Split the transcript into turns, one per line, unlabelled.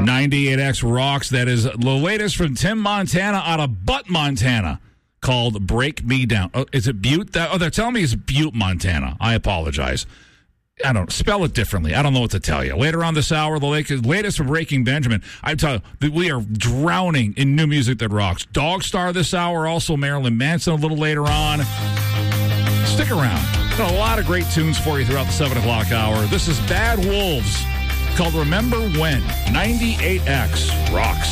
98X rocks. That is the latest from Tim Montana out of Butte, Montana, called Break Me Down. Oh, is it Butte? They're telling me it's Butte, Montana. I apologize. I don't spell it differently. I don't know what to tell you. Later on this hour, the latest from Breaking Benjamin. I tell you that we are drowning in new music that rocks. Dog Star this hour, also Marilyn Manson a little later on. Stick around. Got a lot of great tunes for you throughout the 7 o'clock hour. This is Bad Wolves, called Remember When. 98X rocks.